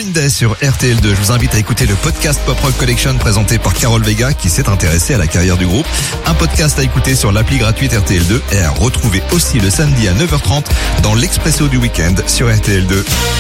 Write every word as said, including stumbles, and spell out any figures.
Green Day sur R T L deux. Je vous invite à écouter le podcast Pop Rock Collection présenté par Carole Vega qui s'est intéressée à la carrière du groupe. Un podcast à écouter sur l'appli gratuite R T L deux et à retrouver aussi le samedi à neuf heures trente dans l'Expresso du week-end sur R T L deux.